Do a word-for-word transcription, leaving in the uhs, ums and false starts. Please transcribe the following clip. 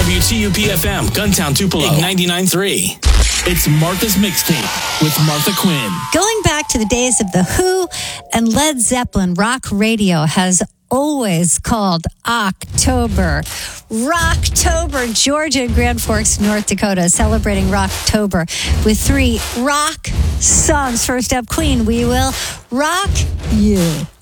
W T U P F M, Guntown, Tupelo, ninety-nine point three. It's Martha's Mixtape with Martha Quinn. Going back to the days of The Who and Led Zeppelin, rock radio has always called October. Rocktober, Georgia and Grand Forks, North Dakota, celebrating Rocktober with three rock songs. First up, Queen, We Will Rock You.